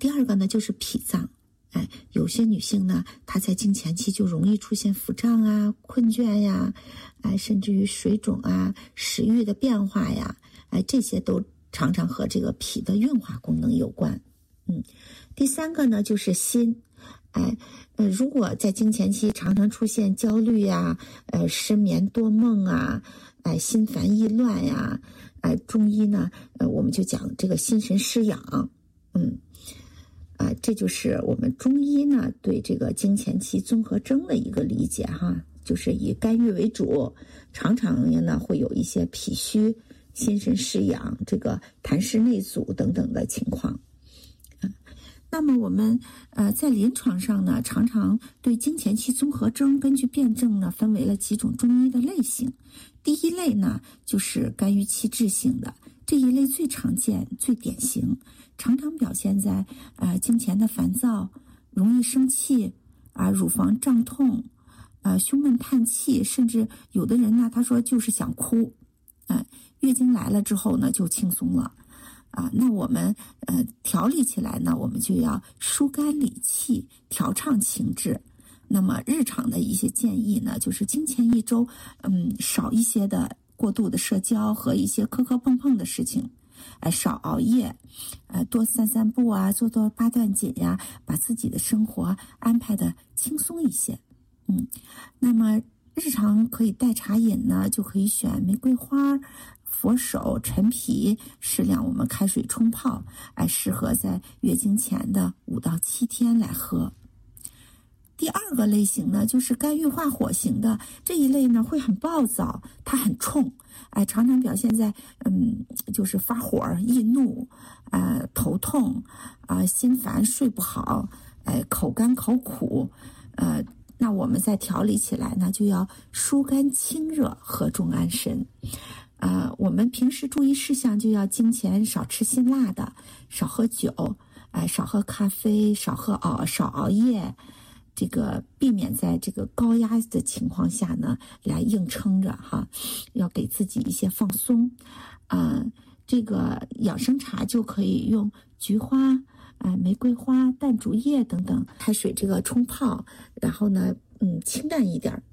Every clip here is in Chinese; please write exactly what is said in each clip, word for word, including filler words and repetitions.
第二个呢就是脾脏，哎，有些女性呢，她在经前期就容易出现腹胀啊、困倦呀，哎，甚至于水肿啊、食欲的变化呀，哎，这些都常常和这个脾的运化功能有关。嗯，第三个呢就是心，哎，呃，如果在经前期常常出现焦虑呀、呃，失眠多梦啊，哎，心烦意乱呀，哎，中医呢，呃，我们就讲这个心神失养，嗯。啊，这就是我们中医呢对这个经前期综合征的一个理解哈，就是以肝郁为主，常常呢会有一些脾虚、心神失养、这个痰湿内阻等等的情况。嗯，那么我们呃在临床上呢，常常对经前期综合征根据辩证呢分为了几种中医的类型。第一类呢就是肝郁气滞性的。这一类最常见、最典型，常常表现在呃经前的烦躁、容易生气啊、乳房胀痛、呃胸闷叹气，甚至有的人呢，他说就是想哭，呃，月经来了之后呢就轻松了啊。那我们呃调理起来呢，我们就要疏肝理气、调畅情志。那么日常的一些建议呢，就是经前一周，嗯，少一些的。过度的社交和一些磕磕碰碰的事情，哎，少熬夜，呃，多散散步啊，做做八段锦呀，把自己的生活安排的轻松一些。嗯，那么日常可以代茶饮呢，就可以选玫瑰花、佛手、陈皮，适量我们开水冲泡，哎，适合在月经前的五到七天来喝。第二个类型呢，就是肝郁化火型的这一类呢，会很暴躁，它很冲，哎，常常表现在嗯，就是发火、易怒，呃，头痛，啊、呃，心烦、睡不好，哎，口干口苦，呃，那我们在调理起来呢，就要疏肝清热、和中安神。呃，我们平时注意事项就要经前少吃辛辣的，少喝酒，哎、呃，少喝咖啡，少喝熬，少熬夜。这个避免在这个高压的情况下呢，来硬撑着哈，要给自己一些放松。啊、呃，这个养生茶就可以用菊花、啊、呃、玫瑰花、淡竹叶等等开水这个冲泡，然后呢，嗯，清淡一点。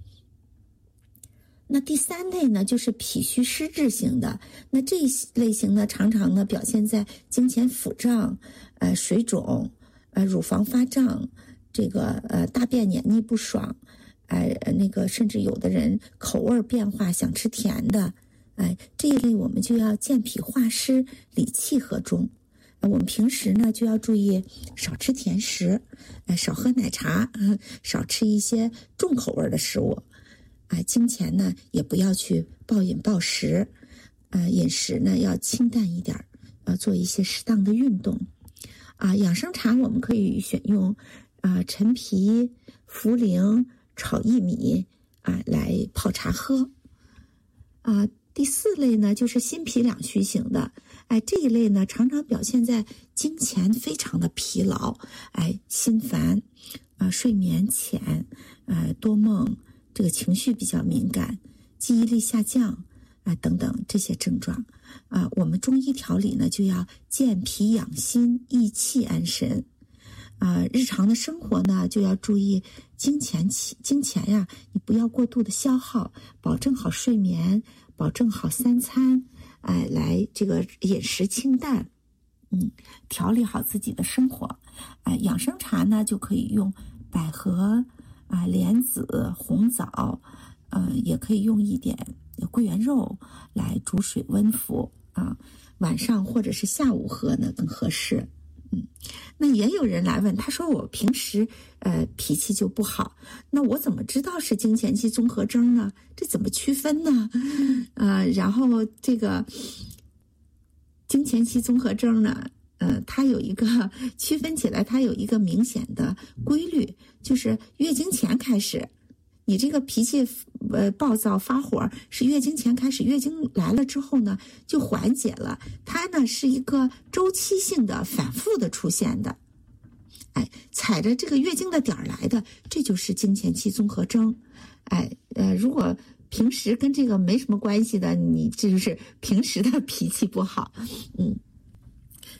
那第三类呢，就是脾虚湿滞型的。那这一类型呢，常常呢表现在经前腹胀、呃水肿、呃乳房发胀。这个呃大便黏腻不爽，哎、呃、那个甚至有的人口味变化，想吃甜的，哎、呃、这一类我们就要健脾化湿、理气和中。呃、我们平时呢就要注意少吃甜食，哎、呃、少喝奶茶，呃、少吃一些重口味的食物，哎、呃、经前呢也不要去暴饮暴食，呃饮食呢要清淡一点，要做一些适当的运动。啊、呃、养生茶我们可以选用啊、呃，陈皮、茯苓炒薏米啊，来泡茶喝。啊、呃，第四类呢，就是心脾两虚型的。哎，这一类呢，常常表现在经前非常的疲劳，哎，心烦，啊、呃，睡眠浅，呃，多梦，这个情绪比较敏感，记忆力下降，啊、呃，等等这些症状。啊、呃，我们中医调理呢，就要健脾养心，益气安神。啊、呃，日常的生活呢，就要注意经前期经前呀，你不要过度的消耗，保证好睡眠，保证好三餐，哎、呃，来这个饮食清淡，嗯，调理好自己的生活。哎、呃，养生茶呢，就可以用百合啊、呃、莲子、红枣，呃，也可以用一点桂圆肉来煮水温服啊，晚上或者是下午喝呢更合适。嗯，那也有人来问，他说我平时呃脾气就不好，那我怎么知道是经前期综合征呢？这怎么区分呢？呃，然后这个经前期综合征呢，呃，它有一个区分起来，它有一个明显的规律，就是月经前开始，你这个脾气呃暴躁发火是月经前开始，月经来了之后呢就缓解了，它呢是一个周期性的反复的出现的，哎，踩着这个月经的点儿来的，这就是经前期综合征。哎，呃，如果平时跟这个没什么关系的，你这就是平时的脾气不好，嗯。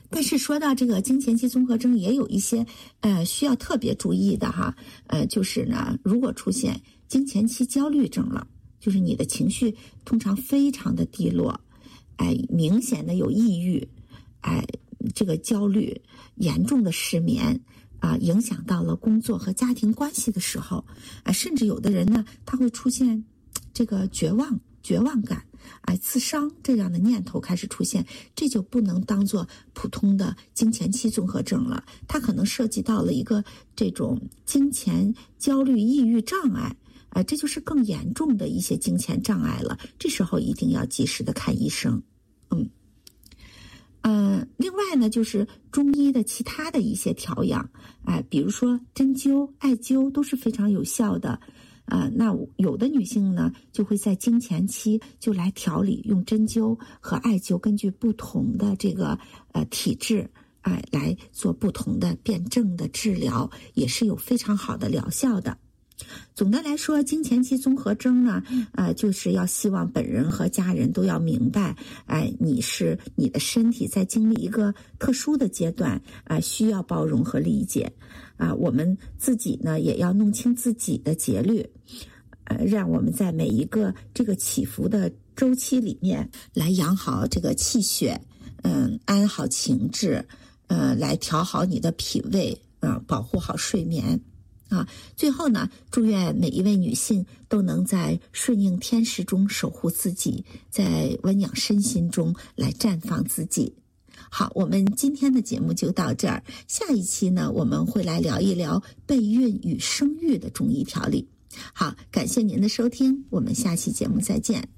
但是说到这个经前期综合征，也有一些呃需要特别注意的哈，呃，就是呢，如果出现经前期焦虑症了，就是你的情绪通常非常的低落，哎，明显的有抑郁，哎，这个焦虑，严重的失眠啊、呃，影响到了工作和家庭关系的时候，啊、呃，甚至有的人呢，他会出现这个绝望、绝望感。哎，自伤这样的念头开始出现，这就不能当做普通的经前期综合症了，它可能涉及到了一个这种经前焦虑抑郁障碍，哎，这就是更严重的一些经前障碍了。这时候一定要及时的看医生。嗯，呃，另外呢，就是中医的其他的一些调养，哎，比如说针灸、艾灸都是非常有效的。呃，那有的女性呢，就会在经前期就来调理，用针灸和艾灸，根据不同的这个呃体质，哎、呃，来做不同的辩证的治疗，也是有非常好的疗效的。总的来说，经前期综合征呢，呃，就是要希望本人和家人都要明白，哎、呃，你是你的身体在经历一个特殊的阶段，啊、呃，需要包容和理解。啊，我们自己呢也要弄清自己的节律，呃，让我们在每一个这个起伏的周期里面来养好这个气血，嗯，安好情志，呃，来调好你的脾胃，啊、呃，保护好睡眠。啊，最后呢，祝愿每一位女性都能在顺应天时中守护自己，在温养身心中来绽放自己。好，我们今天的节目就到这儿。下一期呢，我们会来聊一聊备孕与生育的中医调理。好，感谢您的收听，我们下期节目再见。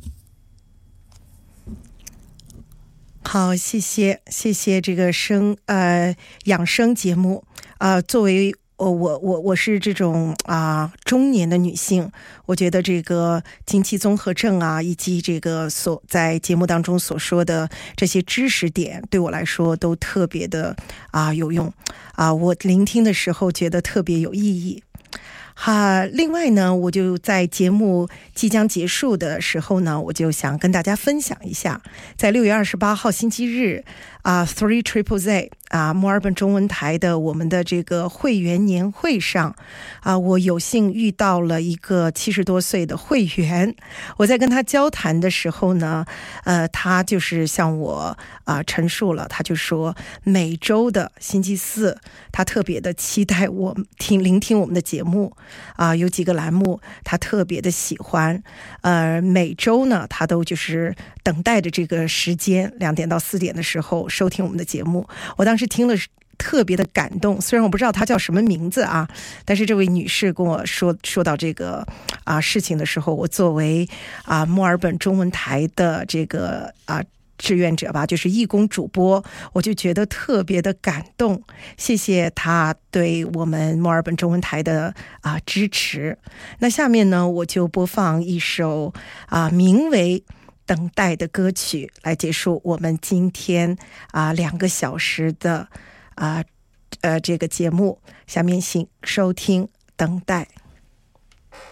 好，谢谢，谢谢这个生呃养生节目啊、呃，作为。我我我我是这种啊、呃、中年的女性，我觉得这个经期综合症啊，以及这个所在节目当中所说的这些知识点，对我来说都特别的啊、呃、有用啊、呃，我聆听的时候觉得特别有意义。哈、啊，另外呢，我就在节目即将结束的时候呢，我就想跟大家分享一下，在六月二十八号星期日啊 ，Three Triple Z 啊，墨尔本中文台的我们的这个会员年会上啊，我有幸遇到了一个七十多岁的会员。我在跟他交谈的时候呢，呃，他就是向我啊陈述了，他就说每周的星期四，他特别的期待我听聆听我们的节目。啊，有几个栏目他特别的喜欢，呃，每周呢他都就是等待着这个时间，两点到四点的时候收听我们的节目。我当时听了特别的感动，虽然我不知道她叫什么名字啊，但是这位女士跟我说说到这个啊事情的时候，我作为啊墨尔本中文台的这个啊。志愿者吧，就是义工主播，我就觉得特别的感动，谢谢他对我们墨尔本中文台的啊支持。那下面呢，我就播放一首啊名为《等待》的歌曲，来结束我们今天啊两个小时的啊呃这个节目。下面请收听《等待》。